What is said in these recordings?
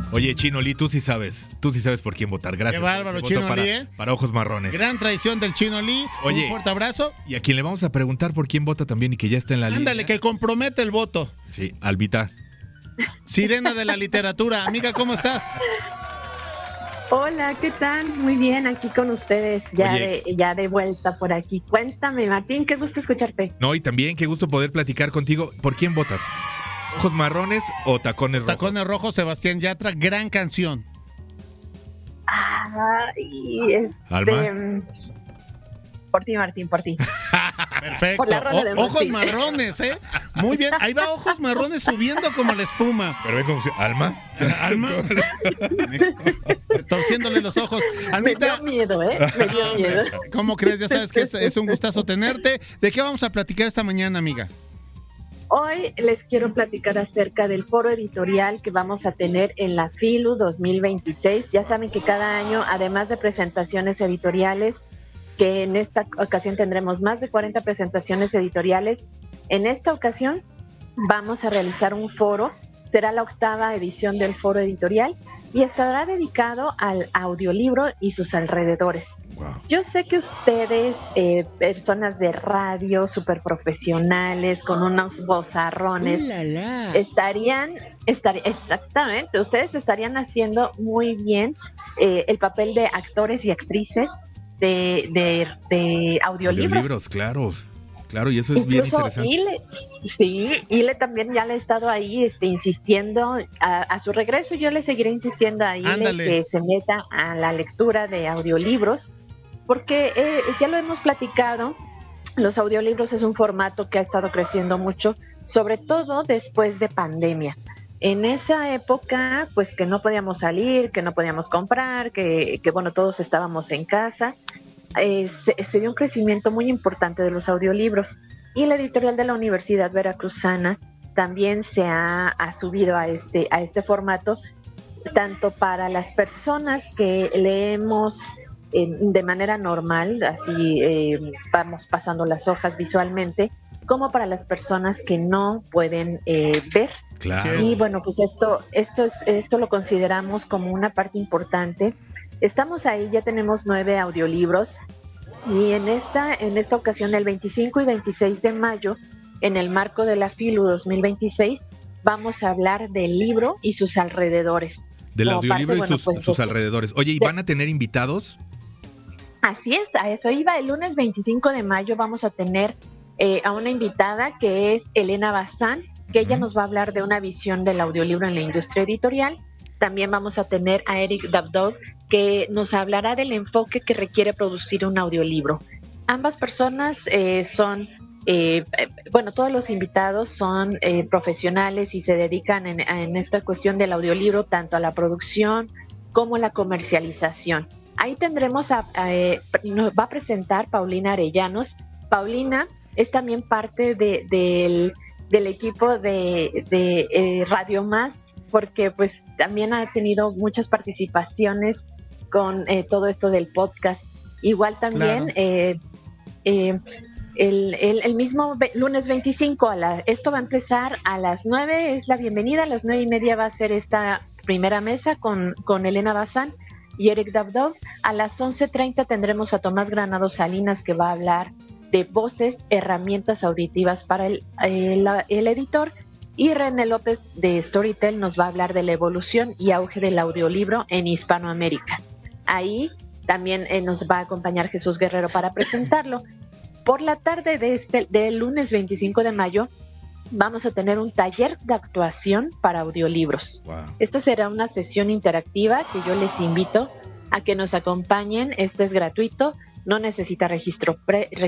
Oye, Chino Lee, tú sí sabes por quién votar. Gracias. Qué bárbaro, Voto Chino Lee, para Ojos Marrones. Gran traición del Chino Lee. Oye, un fuerte abrazo. Y a quien le vamos a preguntar por quién vota también y que ya está en la línea. Ándale, que compromete el voto. Sí, Albita. Sirena de la literatura. Amiga, ¿cómo estás? Hola, ¿qué tal? Muy bien, aquí con ustedes, ya de vuelta por aquí. Cuéntame, Martín, qué gusto escucharte. No, y también qué gusto poder platicar contigo. ¿Por quién votas? ¿Ojos Marrones o Tacones Rojos? Tacones Rojos, Sebastián Yatra, gran canción. Alma. Por ti, Martín, por ti. Perfecto. Por la rola de Ojos Martín. Marrones, ¿eh? Muy bien, ahí va Ojos Marrones subiendo como la espuma. Pero ve cómo se... ¿Alma? Alma. Torciéndole los ojos. Me Almita, dio miedo, Me dio miedo. ¿cómo crees? Ya sabes que es un gustazo tenerte. ¿De qué vamos a platicar esta mañana, amiga? Hoy les quiero platicar acerca del foro editorial que vamos a tener en la FILU 2026. Ya saben que cada año, además de presentaciones editoriales, que en esta ocasión tendremos más de 40 presentaciones editoriales, en esta ocasión vamos a realizar un foro. Será la 8ª edición del foro editorial y estará dedicado al audiolibro y sus alrededores. Wow. Yo sé que ustedes, personas de radio, súper profesionales, con unos vozarrones, exactamente, ustedes estarían haciendo muy bien el papel de actores y actrices de audiolibros. Claro, y eso es bien interesante. Ile también ya le he estado ahí insistiendo a su regreso. Yo le seguiré insistiendo a Ile que se meta a la lectura de audiolibros, porque ya lo hemos platicado, los audiolibros es un formato que ha estado creciendo mucho, sobre todo después de pandemia. En esa época, pues que no podíamos salir, que no podíamos comprar, que bueno, todos estábamos en casa, se dio un crecimiento muy importante de los audiolibros. Y la editorial de la Universidad Veracruzana también se ha subido a este formato, tanto para las personas que leemos de manera normal, así vamos pasando las hojas visualmente, como para las personas que no pueden ver. Claro. Y bueno, pues esto lo consideramos como una parte importante. Estamos ahí, ya tenemos 9 audiolibros y en esta ocasión, el 25 y 26 de mayo, en el marco de la FILU 2026, vamos a hablar del libro y sus alrededores. Del audiolibro y sus alrededores. Oye, ¿y van a tener invitados? Así es, a eso iba. El lunes 25 de mayo vamos a tener a una invitada que es Elena Bazán, que ella nos va a hablar de una visión del audiolibro en la industria editorial. También vamos a tener a Eric Dabdov, que nos hablará del enfoque que requiere producir un audiolibro. Ambas personas son, todos los invitados son profesionales y se dedican en esta cuestión del audiolibro tanto a la producción como a la comercialización. Ahí tendremos nos va a presentar Paulina Arellanos. Paulina es también parte del equipo de Radio Más, porque pues también ha tenido muchas participaciones con todo esto del podcast. Igual también el mismo lunes 25, esto va a empezar a las 9, es la bienvenida, a las 9:30 va a ser esta primera mesa con Elena Bazán y Eric Dabdov. A las 11:30 tendremos a Tomás Granados Salinas, que va a hablar de voces, herramientas auditivas para el editor, y René López de Storytel nos va a hablar de la evolución y auge del audiolibro en Hispanoamérica. Ahí también nos va a acompañar Jesús Guerrero para presentarlo. Por la tarde del lunes 25 de mayo vamos a tener un taller de actuación para audiolibros. Wow. Esta será una sesión interactiva que yo les invito a que nos acompañen. Esto es gratuito, no necesita registro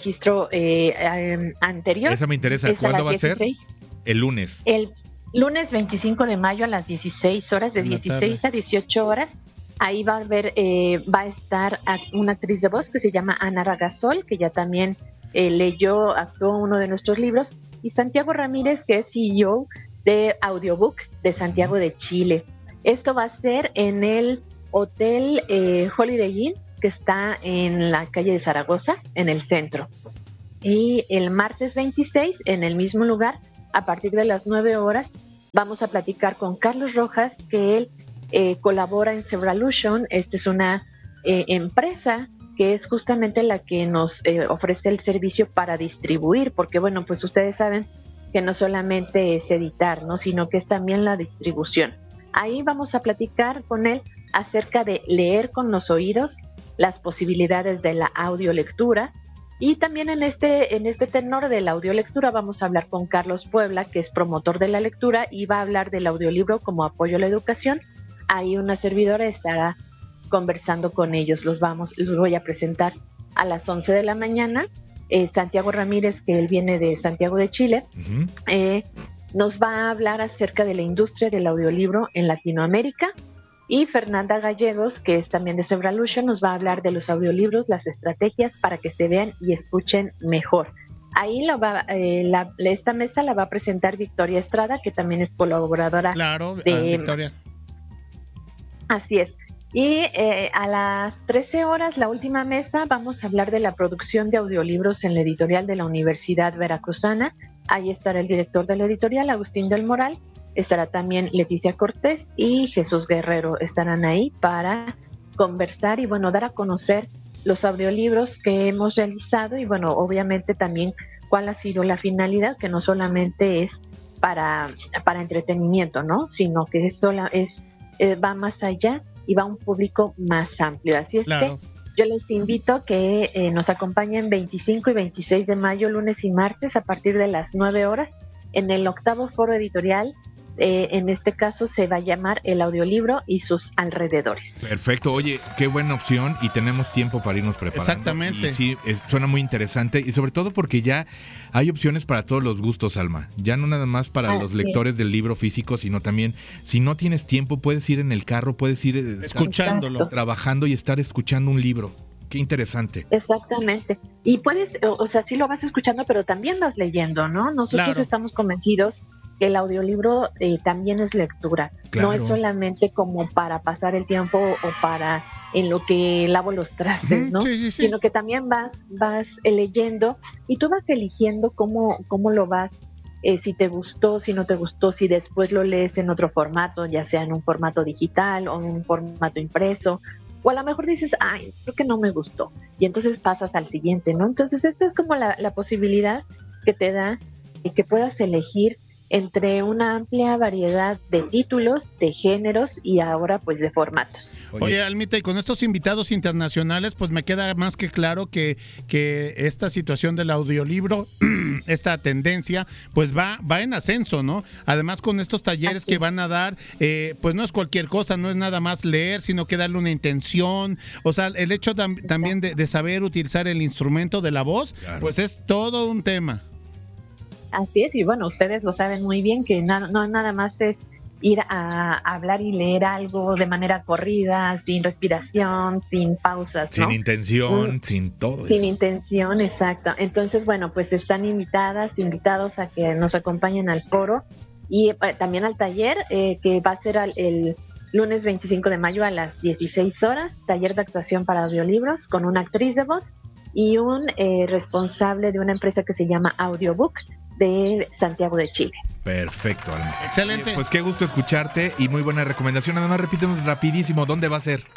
anterior. Esa me interesa. ¿Cuándo va a ser? El lunes. El lunes 25 de mayo a las 16 horas, de 16 a 18 horas. Ahí va a estar una actriz de voz que se llama Ana Ragasol, que ya también actuó uno de nuestros libros, y Santiago Ramírez, que es CEO de Audiobook de Santiago de Chile. Esto va a ser en el Hotel Holiday Inn, que está en la calle de Zaragoza, en el centro. Y el martes 26, en el mismo lugar, a partir de las 9 horas, vamos a platicar con Carlos Rojas, que él colabora en Sebralution. Esta es una empresa que es justamente la que nos ofrece el servicio para distribuir, porque bueno, pues ustedes saben que no solamente es editar, ¿no? Sino que es también la distribución. Ahí vamos a platicar con él acerca de leer con los oídos, las posibilidades de la audiolectura, y también en este tenor de la audiolectura vamos a hablar con Carlos Puebla, que es promotor de la lectura y va a hablar del audiolibro como apoyo a la educación. Ahí una servidora estará conversando con ellos. Los voy a presentar a las 11 de la mañana. Santiago Ramírez, que él viene de Santiago de Chile, nos va a hablar acerca de la industria del audiolibro en Latinoamérica, y Fernanda Gallegos, que es también de Sebralution, nos va a hablar de los audiolibros, las estrategias para que se vean y escuchen mejor. Ahí esta mesa la va a presentar Victoria Estrada, que también es colaboradora. Claro, Victoria. Así es. Y a las 13 horas, la última mesa, vamos a hablar de la producción de audiolibros en la editorial de la Universidad Veracruzana. Ahí estará el director de la editorial, Agustín del Moral. Estará también Leticia Cortés y Jesús Guerrero. Estarán ahí para conversar y, bueno, dar a conocer los audiolibros que hemos realizado y, bueno, obviamente también cuál ha sido la finalidad, que no solamente es para entretenimiento, ¿no? Sino que va más allá y va a un público más amplio. Así es, claro, que yo les invito a que nos acompañen 25 y 26 de mayo, lunes y martes, a partir de las 9 horas, en el 8º Foro Editorial. En este caso se va a llamar El audiolibro y sus alrededores. Perfecto, oye, qué buena opción, y tenemos tiempo para irnos preparando. Exactamente. Y sí, suena muy interesante, y sobre todo porque ya hay opciones para todos los gustos, Alma. Ya no nada más para los lectores del libro físico, sino también, si no tienes tiempo, puedes ir en el carro, puedes ir escuchándolo, trabajando y estar escuchando un libro. Qué interesante. Exactamente. Y puedes, o sea, sí lo vas escuchando, pero también vas leyendo, ¿no? Nosotros estamos convencidos que el audiolibro también es lectura. Claro. No es solamente como para pasar el tiempo o para en lo que lavo los trastes, ¿no? Sí. Sino que también vas leyendo y tú vas eligiendo cómo lo vas, si te gustó, si no te gustó, si después lo lees en otro formato, ya sea en un formato digital o en un formato impreso. O a lo mejor dices, ay, creo que no me gustó. Y entonces pasas al siguiente, ¿no? Entonces esta es como la posibilidad que te da y que puedas elegir entre una amplia variedad de títulos, de géneros y ahora pues de formatos. Oye, Almita, y con estos invitados internacionales, pues me queda más que claro que esta situación del audiolibro, esta tendencia, pues va en ascenso, ¿no? Además, con estos talleres que van a dar, pues no es cualquier cosa, no es nada más leer, sino que darle una intención. O sea, el hecho también de saber utilizar el instrumento de la voz, claro, pues es todo un tema. Así es, y bueno, ustedes lo saben muy bien que no nada más es ir a hablar y leer algo de manera corrida, sin respiración, sin pausas, ¿no? Sin intención, sin todo. Sin intención, exacto. Entonces, bueno, pues están invitados a que nos acompañen al foro y también al taller que va a ser el lunes 25 de mayo a las 16 horas, taller de actuación para audiolibros con una actriz de voz y un responsable de una empresa que se llama Audiobook de Santiago de Chile. Perfecto, Alma. Excelente. Pues qué gusto escucharte y muy buena recomendación. Además, repítenos rapidísimo, ¿dónde va a ser?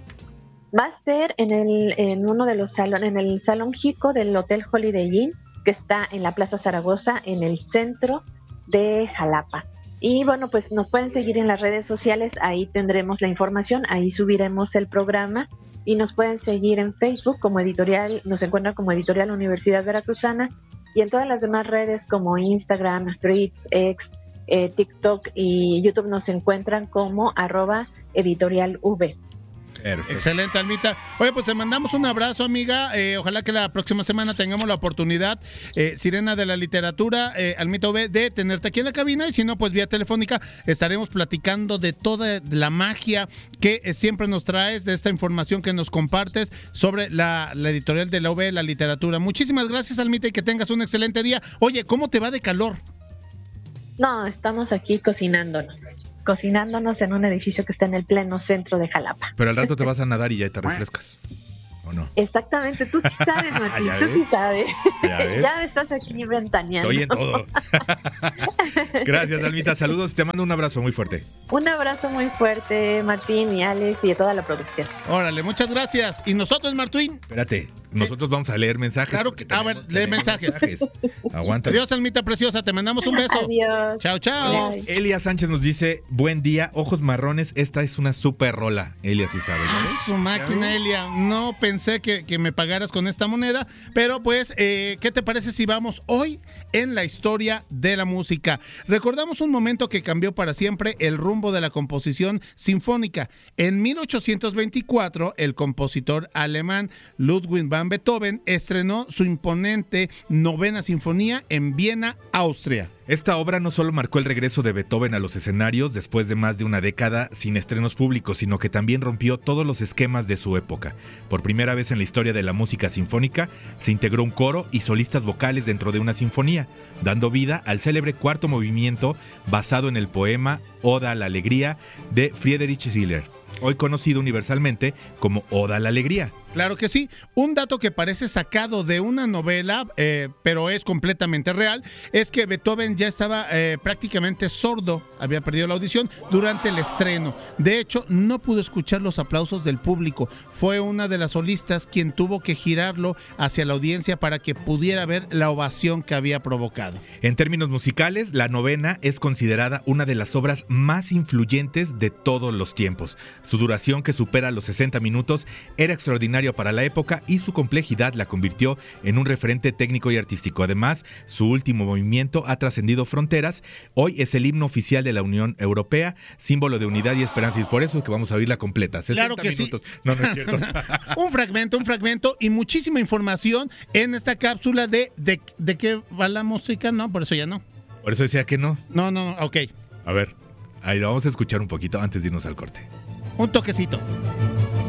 Va a ser en uno de los salones, en el Salón Jico del Hotel Holiday Inn, que está en la Plaza Zaragoza, en el centro de Jalapa. Y bueno, pues nos pueden seguir en las redes sociales, ahí tendremos la información, ahí subiremos el programa, y nos pueden seguir en Facebook como editorial, nos encuentran como Editorial Universidad Veracruzana, y en todas las demás redes como Instagram, Threads, X, TikTok y YouTube nos encuentran como @editorialv. Perfecto. Excelente, Almita. Oye, pues te mandamos un abrazo, amiga. Ojalá que la próxima semana tengamos la oportunidad, Sirena de la Literatura, Almita V, de tenerte aquí en la cabina, y si no, pues vía telefónica estaremos platicando de toda la magia que siempre nos traes, de esta información que nos compartes sobre la editorial de la UV, la literatura. Muchísimas gracias, Almita, y que tengas un excelente día. Oye, ¿cómo te va de calor? No, estamos aquí cocinándonos en un edificio que está en el pleno centro de Jalapa. Pero al rato te vas a nadar y ya te refrescas. ¿o no? Exactamente, tú sí sabes, Martín, tú sí sabes. Ya estás aquí ventaneando. Estoy en todo. Gracias, Almita, saludos, te mando un abrazo muy fuerte. Un abrazo muy fuerte, Martín y Alex y a toda la producción. Órale, muchas gracias. ¿Y nosotros, Martín? Espérate, nosotros vamos a leer mensajes. Claro que, a ver, lee mensajes. Aguanta. Adiós, Almita preciosa, te mandamos un beso. Adiós. Chao, chao. Bye. Elia Sánchez nos dice, buen día, ojos marrones, esta es una súper rola. Elia sí sabe, ¿no? Su máquina, Elia. No pensé que me pagaras con esta moneda, pero pues, ¿qué te parece si vamos hoy en la historia de la música? Recordamos un momento que cambió para siempre el rumbo de la composición sinfónica. En 1824, el compositor alemán Ludwig van Beethoven estrenó su imponente Novena Sinfonía en Viena, Austria. Esta obra no solo marcó el regreso de Beethoven a los escenarios después de más de una década sin estrenos públicos, sino que también rompió todos los esquemas de su época. Por primera vez en la historia de la música sinfónica, se integró un coro y solistas vocales dentro de una sinfonía, dando vida al célebre cuarto movimiento basado en el poema Oda a la Alegría de Friedrich Schiller, hoy conocido universalmente como Oda a la Alegría. Claro que sí. Un dato que parece sacado de una novela, pero es completamente real, es que Beethoven ya estaba prácticamente sordo, había perdido la audición durante el estreno. De hecho, no pudo escuchar los aplausos del público. Fue una de las solistas quien tuvo que girarlo hacia la audiencia para que pudiera ver la ovación que había provocado. En términos musicales, la novena es considerada una de las obras más influyentes de todos los tiempos. Su duración, que supera los 60 minutos, era extraordinaria para la época y su complejidad la convirtió en un referente técnico y artístico. Además, su último movimiento ha trascendido fronteras. Hoy es el himno oficial de la Unión Europea, símbolo de unidad y esperanza, y es por eso que vamos a oírla completa. 60 claro que minutos. Sí. No es cierto. un fragmento y muchísima información en esta cápsula de qué va la música. No, por eso ya no. Por eso decía que no. No, ok. A ver, ahí lo vamos a escuchar un poquito antes de irnos al corte. Un toquecito.